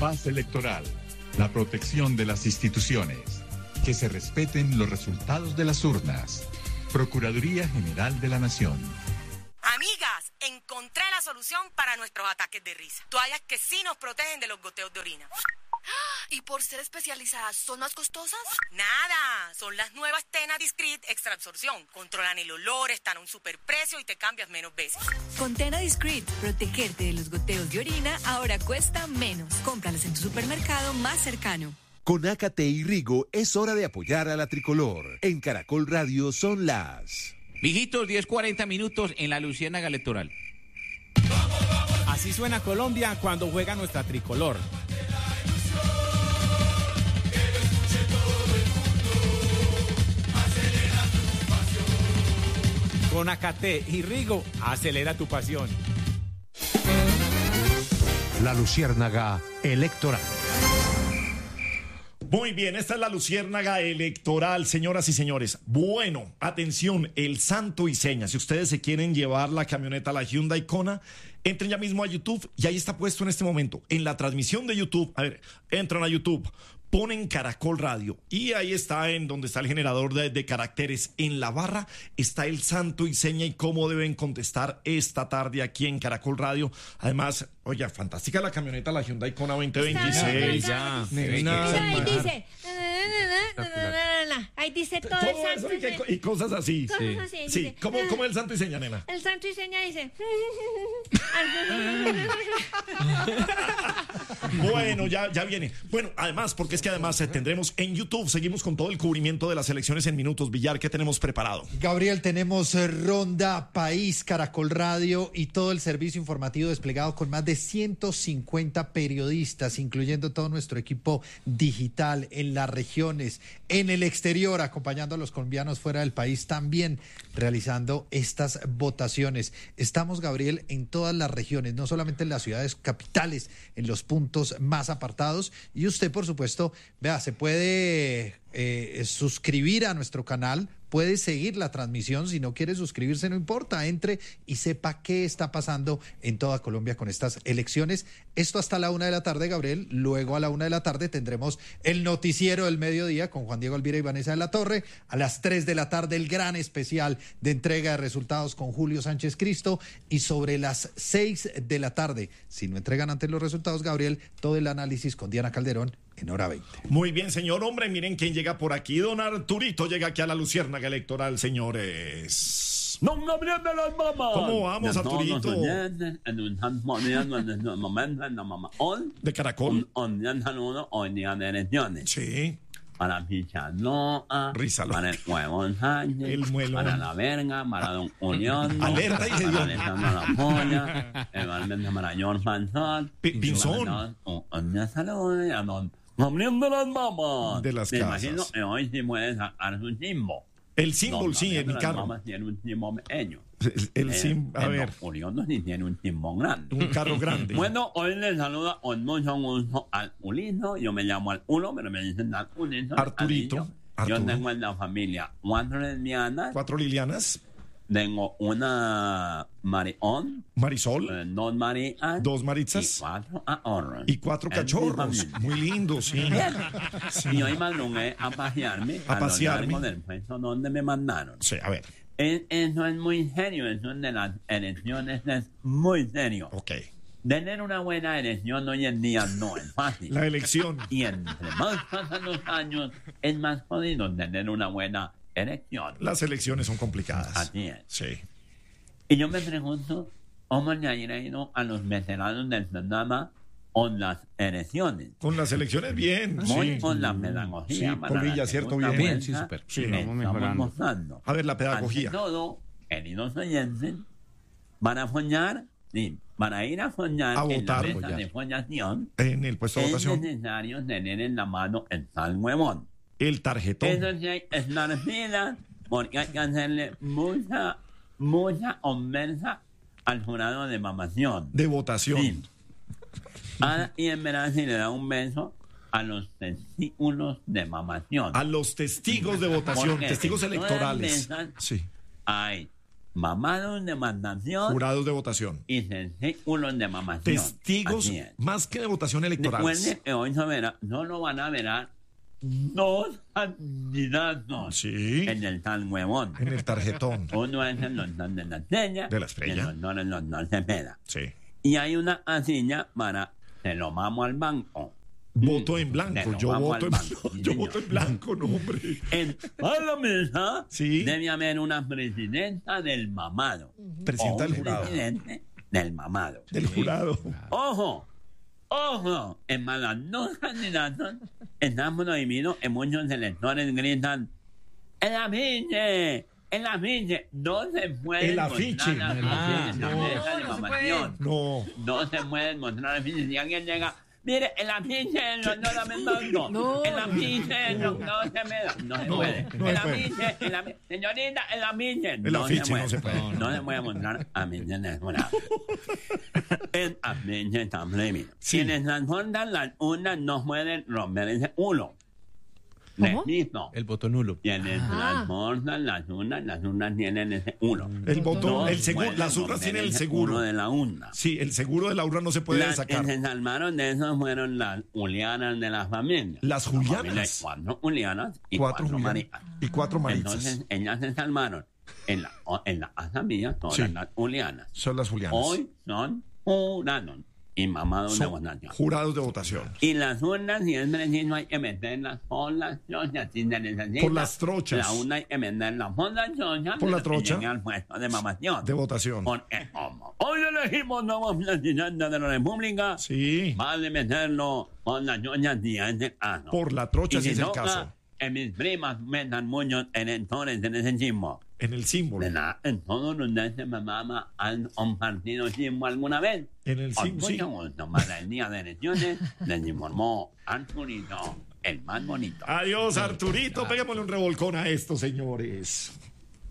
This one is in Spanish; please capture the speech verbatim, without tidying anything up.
Paz electoral, la protección de las instituciones, que se respeten los resultados de las urnas. Procuraduría General de la Nación. Amigas, encontré la solución para nuestros ataques de risa. Toallas que sí nos protegen de los goteos de orina. ¿Y por ser especializadas, son más costosas? Nada, son las nuevas Tena Discreet Extra Absorción. Controlan el olor, están a un superprecio y te cambias menos veces. Con Tena Discreet, protegerte de los goteos de orina ahora cuesta menos. Cómpralas en tu supermercado más cercano. Con Ácate y Rigo es hora de apoyar a la tricolor. En Caracol Radio son las... Mijitos, diez cuarenta minutos en la Luciérnaga Electoral. Así suena Colombia cuando juega nuestra tricolor. Con Ácate y Rigo, acelera tu pasión. La Luciérnaga Electoral. Muy bien, esta es la Luciérnaga Electoral, señoras y señores. Bueno, atención, el santo y seña. Si ustedes se quieren llevar la camioneta, la Hyundai Kona, entren ya mismo a YouTube y ahí está puesto en este momento, en la transmisión de YouTube. A ver, entran a YouTube, ponen Caracol Radio y ahí está, en donde está el generador de, de caracteres. En la barra está el santo y seña y cómo deben contestar esta tarde aquí en Caracol Radio. Además, oye, fantástica la camioneta, la Hyundai Kona veinte veintiséis. Ya. Ahí dice, ahí dice todo, todo el santo eso y, que, y cosas así. Cosas sí, así, sí. dice, ¿Cómo, ¿Cómo es el santo y seña, nena? El santo y seña dice. Bueno, ya, ya viene. Bueno, además, porque es que además eh, tendremos en YouTube, seguimos con todo el cubrimiento de las elecciones en minutos. Villar, ¿qué tenemos preparado? Gabriel, tenemos eh, Ronda País, Caracol Radio y todo el servicio informativo desplegado con más de ciento cincuenta periodistas, incluyendo todo nuestro equipo digital en las regiones, en el exterior, acompañando a los colombianos fuera del país, también realizando estas votaciones. Estamos, Gabriel, en todas las regiones, no solamente en las ciudades capitales, en los puntos más apartados. Y usted, por supuesto, vea, se puede eh, suscribir a nuestro canal, puede seguir la transmisión. Si no quiere suscribirse, no importa, entre y sepa qué está pasando en toda Colombia con estas elecciones. Esto hasta la una de la tarde, Gabriel. Luego a la una de la tarde tendremos el noticiero del mediodía con Juan Diego Alvira y Vanessa de la Torre. A las tres de la tarde el gran especial de entrega de resultados con Julio Sánchez Cristo. Y sobre las seis de la tarde, si no entregan antes los resultados, Gabriel, todo el análisis con Diana Calderón en hora veinte. Muy bien, señor. Hombre, miren quién llega por aquí. Don Arturito llega aquí a la Luciérnaga Electoral, señores. Don Gabriel de las Mamas. ¿Cmo vamos, Arturito? De Caracol. Sí. Para Pichanoa, Rízalo. para el Huevón Sánchez, el muelón, para la verga, para Don Unión, alerta y para Alejandro La Polla, igualmente para George Panzón, Pinzón, me salude a Don Gabriel de las Mamas. De las me casas. imagino que hoy sí puede sacar su símbolo. El símbolo, sí, en mi carro. Las Mamas tiene un símbolo pequeño. El, el eh, sim, a ver. Don sí tiene un símbolo grande. Un carro grande. Bueno, hoy les saluda con mucho gusto al Uliso. Yo me llamo al Uno, pero me dicen al Uliso. Arturito. Yo tengo en la familia cuatro lesbianas. Cuatro Lilianas. Tengo una Marión. Marisol. Eh, dos Marías. Dos Maritzas. Y cuatro ahorros. Y cuatro cachorros. Muy lindos, sí. sí. Y hoy madrugué a pasearme. A, a pasearme. Del puesto donde me mandaron. Sí, a ver. Es, eso es muy serio. Eso de las elecciones es muy serio. Ok. Tener una buena elección hoy en día no es fácil. La elección. Y entre más pasan los años, es más jodido tener una buena elección. Las elecciones son complicadas. Así es. Sí. Y yo me pregunto, ¿cómo le ha ido a los veteranos del programa con las elecciones? Con las elecciones, bien. Muy sí. con la pedagogía. Sí, Polilla, cierto, bien. Bien, sí, súper. Sí, no, mejorando. Mostrando. A ver, la pedagogía. Ante todo, queridos oyentes, van a follar, sí, para ir a follar a en votar, la mesa de follación, en el puesto de votación, es necesario tener en la mano el tal huevón. El tarjetón. Eso sí hay que estar fila, porque hay que hacerle mucha, mucha conversa al jurado de mamación. De votación. Sí. Ah, y en verdad si le da un beso a los testículos de mamación. A los testigos de votación, porque testigos electorales. Mesas sí. Hay mamados de mamación Jurados de votación. y testículos de mamación. Testigos, Así es. más que de votación electoral. Recuerden que hoy se verá, solo van a ver dos candidatos Sí. en el tal huevón. En el tarjetón. Uno es el doctor de la estrella. De la Estrella. Y el doctor es el doctor Cepeda. Sí. Y hay una casilla para se lo vamos al banco. Voto en Se blanco. lo Yo vamos voto en al banco, sí, Yo señor. voto en blanco, no, hombre. En la mesa Sí. debe haber una presidenta del mamado. Presidenta O un del jurado. presidente del mamado. Del jurado. Ojo, ojo, en malas dos candidatos estamos prohibidos en muchos electores gritan ¡el afiche! ¡el afiche! No se puede El afiche. mostrar el afiche en la no. mesa de mamación. No. No se puede mostrar el afiche. Si alguien llega, mire, el afiche del doctor Amendondo. No. El afiche del doctor Cepeda. No se No, puede. no el se puede. afiche, el afiche. Señorita, el afiche. El afiche no se puede. No se puede mostrar afiche en el jurado. El afiche está prohibido. Sí. Quienes transportan las urnas no pueden romper ese uno. ¿Cómo? Repito. El voto nulo. Quienes transportan las urnas, las urnas tienen ese uno. El voto, No el seguro, pueden las urnas romper tienen el ese seguro. uno de la urna. Sí, el seguro de la urna no se puede Las que sacar. se salvaron de eso fueron las Julianas de la familia. Las La familia Julianas. hay cuatro Julianas y Cuatro cuatro, Julianas Marias. y cuatro Maritzas. Entonces, ellas se salvaron. En la, en la asamblea, todas Sí. las Julianas. Son las Julianas. Hoy son jurados y mamados de Son votación. jurados de votación. Y las urnas, si es preciso, hay que meterlas por las trochas. Si se necesita, Por las trochas. La urna hay que meterla por las trochas. Por la para que trocha. llegue al puesto de mamación. De votación. Porque como hoy elegimos nuevo presidente de la República, Sí. vale meterlo por las trochas si es el caso. Por la trocha, Y si es el toca, caso. que mis primas metan muchos electores en ese chismo. En el símbolo. ¿Verdad? En todos los de ese mamá han compartido chismo alguna vez. En el Con símbolo. Sí. mucho gusto, para el día de elecciones, les informó Arturito, el más bonito. Adiós, Arturito. Péguemosle un revolcón a esto, señores.